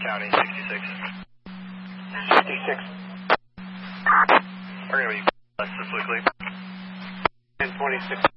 County, 66. 66. We're going to be less quickly. 1026.